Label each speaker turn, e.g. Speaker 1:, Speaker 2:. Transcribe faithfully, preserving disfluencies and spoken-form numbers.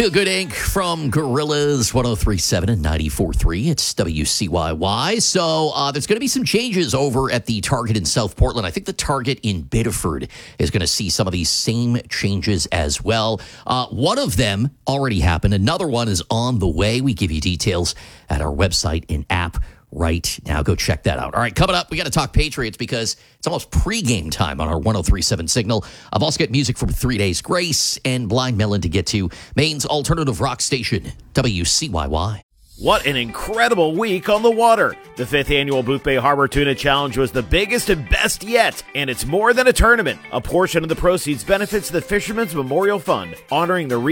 Speaker 1: Feel Good Incorporated from Gorillas, one oh three point seven and ninety-four point three. It's W C Y Y. So uh, there's going to be some changes over at the Target in South Portland. I think the Target in Biddeford is going to see some of these same changes as well. Uh, one of them already happened. Another one is on the way. We give you details at our website and app right now. Go check that out. All right, coming up, we got to talk Patriots because it's almost pregame time on our one oh three point seven signal. I've also got music from Three Days Grace and Blind Melon to get to. Maine's alternative rock station, W C Y Y.
Speaker 2: What an incredible week on the water. The fifth annual Booth Bay Harbor Tuna Challenge was the biggest and best yet, and it's more than a tournament. A portion of the proceeds benefits the Fisherman's Memorial Fund, honoring the